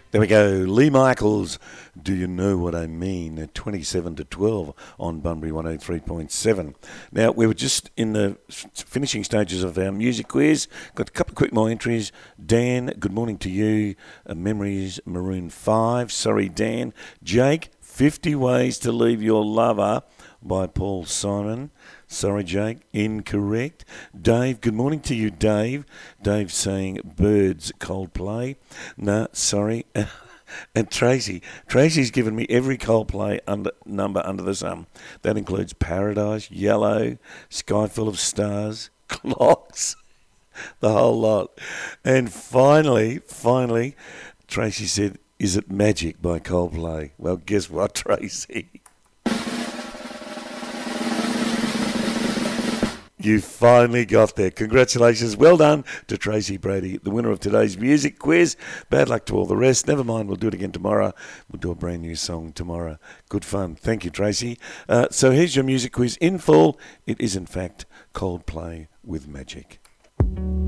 There we go. Lee Michaels, Do You Know What I Mean? At 27 to 12 on Bunbury 103.7. Now, we were just in the finishing stages of our music quiz. Got a couple of quick more entries. Dan, good morning to you. Memories Maroon 5. Sorry, Dan. Jake, 50 Ways to Leave Your Lover by Paul Simon. Sorry, Jake, incorrect. Dave, good morning to you, Dave. Dave saying Birds, Coldplay. No, sorry. And Tracy's given me every Coldplay number under the sun. That includes Paradise, Yellow, Sky Full of Stars, Clocks, the whole lot. And finally, Tracy said, Is It Magic by Coldplay? Well, guess what, Tracy? You finally got there. Congratulations. Well done to Tracy Brady, the winner of today's music quiz. Bad luck to all the rest. Never mind, we'll do it again tomorrow. We'll do a brand new song tomorrow. Good fun. Thank you, Tracy. So here's your music quiz in full. It is, in fact, Coldplay with Magic.